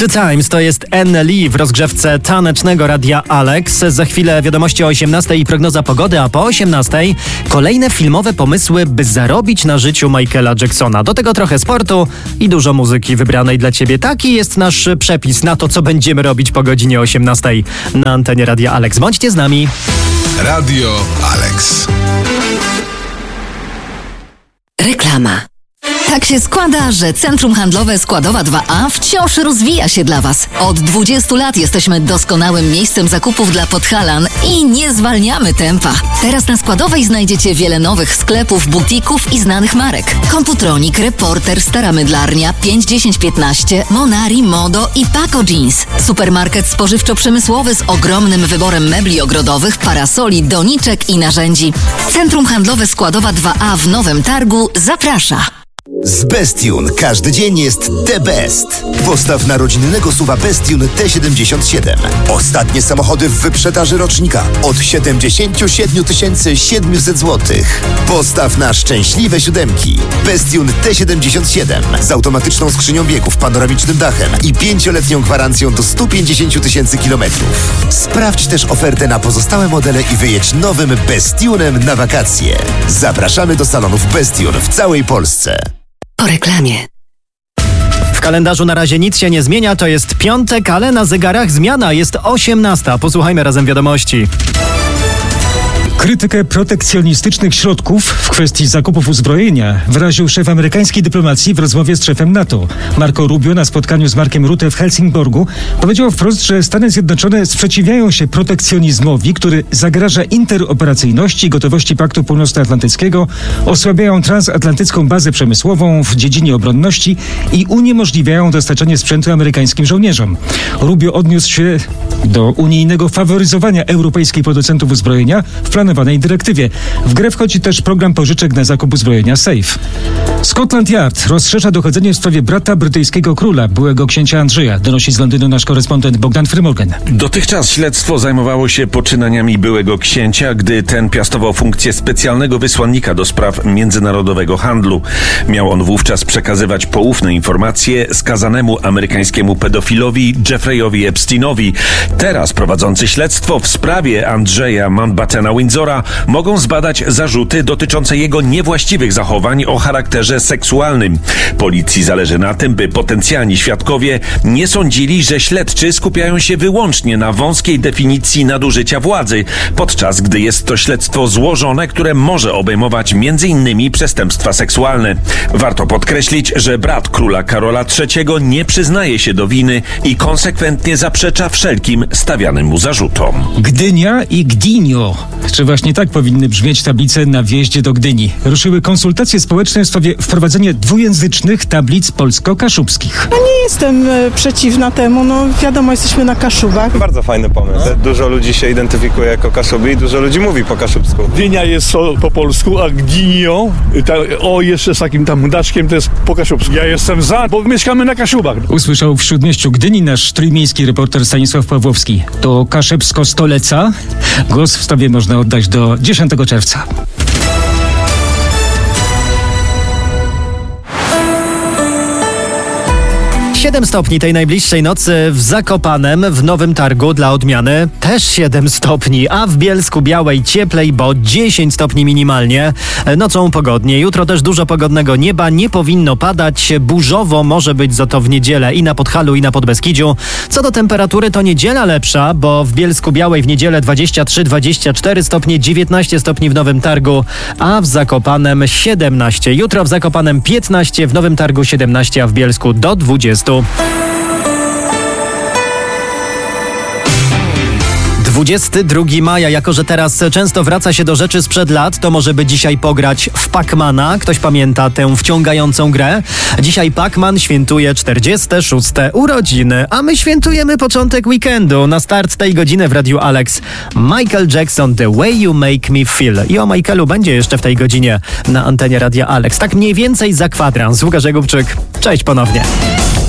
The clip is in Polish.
Two Times to jest Anne Lee w rozgrzewce tanecznego Radia Alex. Za chwilę wiadomości o 18 i prognoza pogody, a po 18 kolejne filmowe pomysły, by zarobić na życiu Michaela Jacksona. Do tego trochę sportu i dużo muzyki wybranej dla Ciebie. Taki jest nasz przepis na to, co będziemy robić po godzinie 18 na antenie Radia Alex. Bądźcie z nami. Radio Alex. Reklama. Tak się składa, że Centrum Handlowe Składowa 2A wciąż rozwija się dla Was. Od 20 lat jesteśmy doskonałym miejscem zakupów dla Podhalan i nie zwalniamy tempa. Teraz na Składowej znajdziecie wiele nowych sklepów, butików i znanych marek. Komputronik, Reporter, Stara Mydlarnia, 51015, Monari, Modo i Paco Jeans. Supermarket spożywczo-przemysłowy z ogromnym wyborem mebli ogrodowych, parasoli, doniczek i narzędzi. Centrum Handlowe Składowa 2A w Nowym Targu zaprasza. Z Bestune każdy dzień jest the best. Postaw na rodzinnego SUV-a Bestune T77. Ostatnie samochody w wyprzedaży rocznika od 77 700 zł. Postaw na szczęśliwe siódemki. Bestune T77 z automatyczną skrzynią biegów, panoramicznym dachem i 5-letnią gwarancją do 150 000 kilometrów. Sprawdź też ofertę na pozostałe modele i wyjedź nowym Bestunem na wakacje. Zapraszamy do salonów Bestune w całej Polsce. Po reklamie. W kalendarzu na razie nic się nie zmienia, to jest piątek, ale na zegarach zmiana, jest 18. Posłuchajmy razem wiadomości. Krytykę protekcjonistycznych środków w kwestii zakupów uzbrojenia wyraził szef amerykańskiej dyplomacji w rozmowie z szefem NATO. Marco Rubio na spotkaniu z Markiem Rutte w Helsingborgu powiedział wprost, że Stany Zjednoczone sprzeciwiają się protekcjonizmowi, który zagraża interoperacyjności i gotowości Paktu Północnoatlantyckiego, osłabiają transatlantycką bazę przemysłową w dziedzinie obronności i uniemożliwiają dostarczanie sprzętu amerykańskim żołnierzom. Rubio odniósł się do unijnego faworyzowania europejskich producentów uzbrojenia w planowanej dyrektywie. W grę wchodzi też program pożyczek na zakup uzbrojenia SAFE. Scotland Yard rozszerza dochodzenie w sprawie brata brytyjskiego króla, byłego księcia Andrzeja, donosi z Londynu nasz korespondent Bogdan Frymorgan. Dotychczas śledztwo zajmowało się poczynaniami byłego księcia, gdy ten piastował funkcję specjalnego wysłannika do spraw międzynarodowego handlu. Miał on wówczas przekazywać poufne informacje skazanemu amerykańskiemu pedofilowi Jeffreyowi Epsteinowi. Teraz prowadzący śledztwo w sprawie Andrzeja Mountbattena Windsora mogą zbadać zarzuty dotyczące jego niewłaściwych zachowań o charakterze seksualnym. Policji zależy na tym, by potencjalni świadkowie nie sądzili, że śledczy skupiają się wyłącznie na wąskiej definicji nadużycia władzy, podczas gdy jest to śledztwo złożone, które może obejmować m.in. przestępstwa seksualne. Warto podkreślić, że brat króla Karola III nie przyznaje się do winy i konsekwentnie zaprzecza wszelkim stawianym mu zarzutom. Gdynia i Gdinio. Czy właśnie tak powinny brzmieć tablice na wjeździe do Gdyni? Ruszyły konsultacje społeczne w sprawie wprowadzenia dwujęzycznych tablic polsko-kaszubskich. Ja nie jestem przeciwna temu, wiadomo, jesteśmy na Kaszubach. Bardzo fajny pomysł. Dużo ludzi się identyfikuje jako Kaszubi i dużo ludzi mówi po kaszubsku. Gdynia jest po polsku, a Gdinio, jeszcze z takim tam daszkiem, to jest po kaszubsku. Ja jestem za, bo mieszkamy na Kaszubach. Usłyszał w Śródmieściu Gdyni nasz trójmiejski reporter Stanisław Pawłowski. To Kaszebsko-Stoleca. Głos w sprawie można oddać do 10 czerwca. Siedem stopni tej najbliższej nocy w Zakopanem, w Nowym Targu dla odmiany też 7 stopni, a w Bielsku Białej cieplej, bo 10 stopni minimalnie. Nocą pogodnie, jutro też dużo pogodnego nieba, nie powinno padać, burzowo może być za to w niedzielę i na Podhalu i na Podbeskidziu. Co do temperatury, to niedziela lepsza, bo w Bielsku Białej w niedzielę 23-24 stopnie, 19 stopni w Nowym Targu, a w Zakopanem 17. Jutro w Zakopanem 15, w Nowym Targu 17, a w Bielsku do 20. 22 maja, jako że teraz często wraca się do rzeczy sprzed lat, to może by dzisiaj pograć w Pac-Mana. Ktoś pamięta tę wciągającą grę? Dzisiaj Pac-Man świętuje 46. urodziny, a my świętujemy początek weekendu. Na start tej godziny w Radiu Alex Michael Jackson, The Way You Make Me Feel. I o Michaelu będzie jeszcze w tej godzinie na antenie Radia Alex. Tak mniej więcej za kwadrans. Łukasz Jakubczyk, cześć ponownie.